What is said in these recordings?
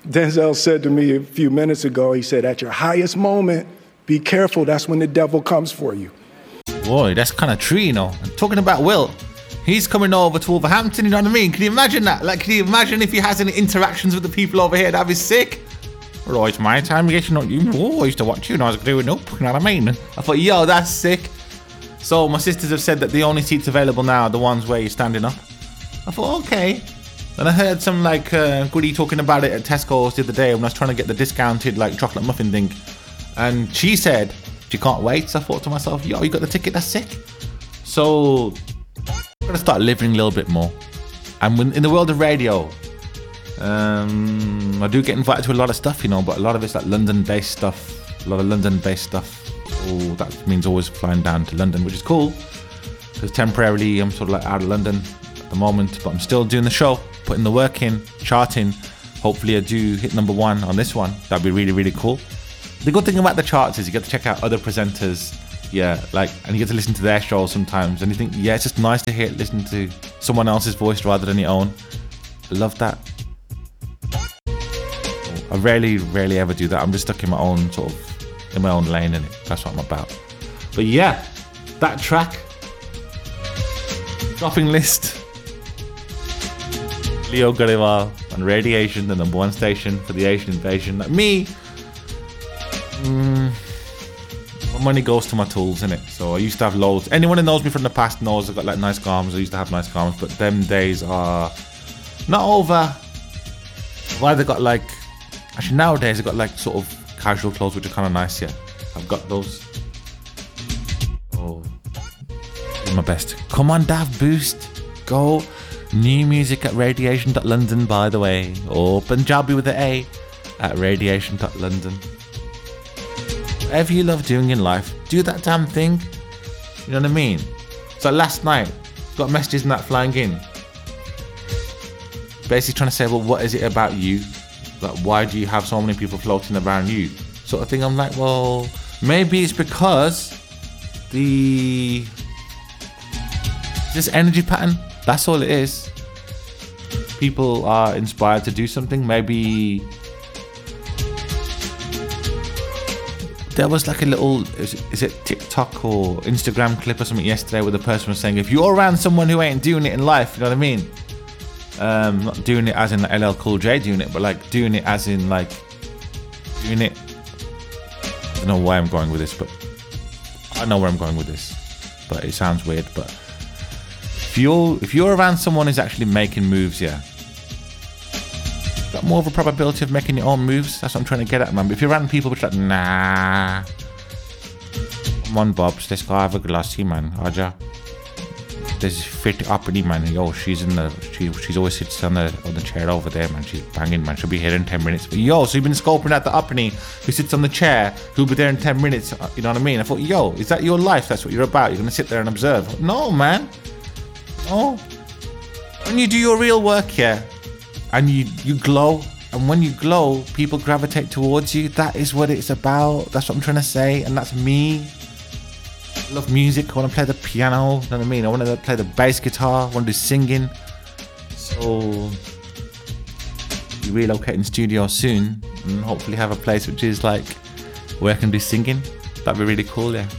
Denzel said to me a few minutes ago, he said, at your highest moment, be careful, that's when the devil comes for you. Boy, that's kind of true, you know. And talking about Will, he's coming over to Wolverhampton, you know what I mean? Can you imagine that? Like, can you imagine if he has any interactions with the people over here? That'd be sick. Oh, it's my time, I guess not you. Oh, I used to watch you and I was growing up, you know what I mean? I thought, yo, that's sick. So my sisters have said that the only seats available now are the ones where you're standing up. I thought, okay. And I heard some like goodie talking about it at Tesco's the other day when I was trying to get the discounted like chocolate muffin thing. And she said, she can't wait. So I thought to myself, yo, you got the ticket, that's sick. So I'm going to start living a little bit more. And in the world of radio, I do get invited to a lot of stuff, you know, but a lot of it's like London-based stuff. A lot of London-based stuff. Oh, that means always flying down to London, which is cool. Because temporarily I'm sort of like out of London at the moment, but I'm still doing the show, putting the work in, charting. Hopefully I do hit number 1 on this one. That'd be really, really cool. The good thing about the charts is you get to check out other presenters, yeah, like, and you get to listen to their shows sometimes, and you think, yeah, it's just nice to listen to someone else's voice rather than your own. I love that. I rarely ever do that. I'm just stuck in my own sort of, in my own lane, and that's what I'm about. But yeah, that track, dropping list, Leo Gariwal on Radiation, the number 1 station for the Asian invasion. Like me, my money goes to my tools, innit? So I used to have loads. Anyone who knows me from the past knows I've got like nice garments. I used to have nice garments, but them days are not over. I've either got like, actually nowadays I've got like sort of casual clothes which are kind of nice, yeah. I've got those. Oh, do my best. Come on, Dav Boost. Go. New music at radiation.london, by the way. Or Punjabi with an A at radiation.london. Whatever you love doing in life, do that damn thing. You know what I mean? So last night, got messages in that flying in. Basically trying to say, well, what is it about you? Like, why do you have so many people floating around you? Sort of thing. I'm like, well, maybe it's because this energy pattern. That's all it is. People are inspired to do something. Maybe there was like a little, is it TikTok or Instagram clip or something yesterday where the person was saying, if you're around someone who ain't doing it in life, you know what I mean? Not doing it as in LL Cool J doing it, but like doing it as in like doing it. I don't know why I'm going with this, but I know where I'm going with this. But it sounds weird. But if you're around someone who's actually making moves, yeah, got more of a probability of making your own moves. That's what I'm trying to get at, man. But if you're around people which are like, nah, come on, Bobs, let's go have a glassy, man. Aja. There's fit uppity, man. Yo, she's always sits on the chair over there, man. She's banging, man. She'll be here in 10 minutes. But yo, so you've been scoping at the uppity who sits on the chair, who'll be there in 10 minutes. You know what I mean? I thought, yo, is that your life? That's what you're about? You're gonna sit there and observe? No, man. No. When you do your real work, yeah, and you glow, and when you glow, people gravitate towards you. That is what it's about. That's what I'm trying to say, and that's me. I love music. I want to play the piano. You know what I mean? I want to play the bass guitar. I want to do singing. So be relocating studio soon, and hopefully have a place which is like where I can do singing. That'd be really cool, yeah.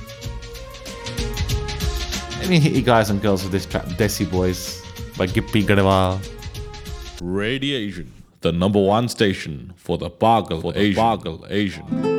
Let me hit you guys and girls with this track, Desi Boys by Gippy Gariwal. Radiation, the number 1 station for the Bagel Asian.